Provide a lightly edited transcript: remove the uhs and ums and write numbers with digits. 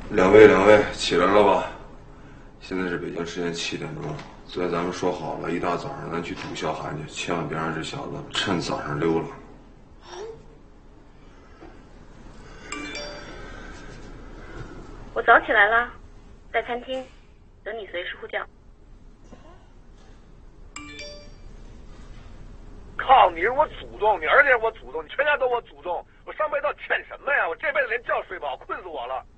两位，起来了吧？现在是北京时间7点钟。昨天咱们说好了，一大早上咱去赌萧寒去，千万别让这小子趁早上溜了。 我早起来了，在餐厅等你随时呼叫。 靠！你是我祖宗，你儿子也是我祖宗，你全家都我祖宗，我上辈子欠什么呀？我这辈子连觉睡不好，困死我了。